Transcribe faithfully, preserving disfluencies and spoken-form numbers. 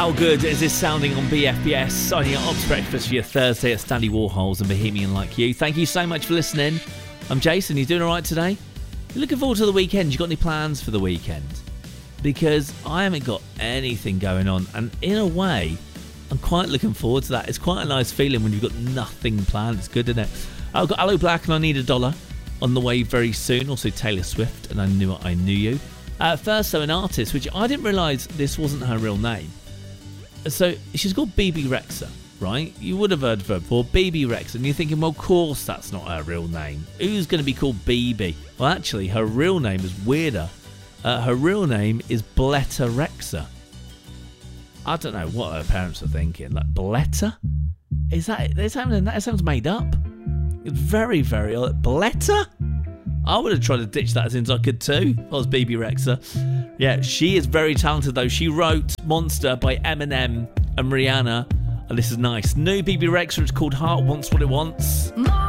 How good is this sounding on B F B S? Signing at Ops Breakfast for your Thursday at Stanley Warhols and Bohemian Like You. Thank you so much for listening. I'm Jason. You doing all right today? You looking forward to the weekend? You got any plans for the weekend? Because I haven't got anything going on, and in a way, I'm quite looking forward to that. It's quite a nice feeling when you've got nothing planned. It's good, isn't it? I've got Aloe Black and I Need a Dollar on the way very soon. Also Taylor Swift and I Knew It, I Knew You. Uh, first, though, an artist, which I didn't realise this wasn't her real name. So she's called Bebe Rexha, right? You would have heard of her before, Bebe Rexha, and you're thinking, well, of course that's not her real name. Who's going to be called Bebe? Well, actually, her real name is weirder. Uh, her real name is Bletta Rexha. I don't know what her parents are thinking. Like, Bletta? Is that, that sounds, that sounds made up. It's very, very, uh, Bletta? I would have tried to ditch that as soon as I could too. If I was Bebe Rexha. Yeah, she is very talented though. She wrote Monster by Eminem and Rihanna. And this is nice. New Bebe Rexha, it's called Heart Wants What It Wants.